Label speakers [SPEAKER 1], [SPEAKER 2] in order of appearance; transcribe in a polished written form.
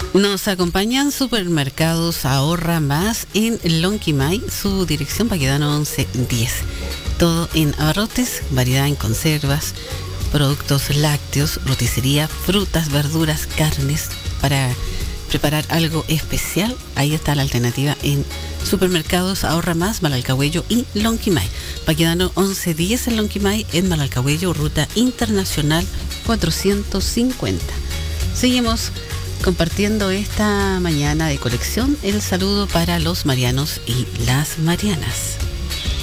[SPEAKER 1] Nos acompañan Supermercados Ahorra Más en Lonquimay, su dirección Baquedano 1110. Todo en abarrotes, variedad en conservas, productos lácteos, roticería, frutas, verduras, carnes, para preparar algo especial. Ahí está la alternativa en Supermercados Ahorra Más, Malalcahuello y Lonquimay. Baquedano 1110 en Lonquimay, en Malalcahuello, ruta internacional 450. Seguimos compartiendo esta mañana de colección. El saludo para los marianos y las marianas.